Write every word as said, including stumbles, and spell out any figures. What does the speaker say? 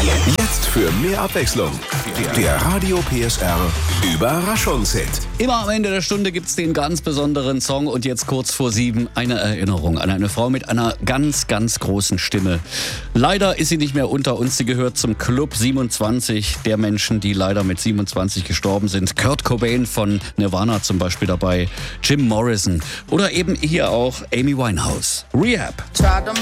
Jetzt für mehr Abwechslung. Der Radio P S R Überraschungshit. Immer am Ende der Stunde gibt's den ganz besonderen Song und jetzt kurz vor sieben eine Erinnerung an eine Frau mit einer ganz, ganz großen Stimme. Leider ist sie nicht mehr unter uns. Sie gehört zum Club siebenundzwanzig der Menschen, die leider mit siebenundzwanzig gestorben sind. Kurt Cobain von Nirvana zum Beispiel dabei, Jim Morrison oder eben hier auch Amy Winehouse. Rehab.